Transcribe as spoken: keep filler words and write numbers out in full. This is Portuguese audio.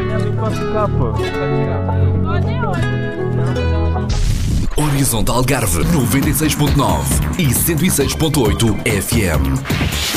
Horizonte Algarve noventa e seis ponto nove e cento e seis ponto oito F M.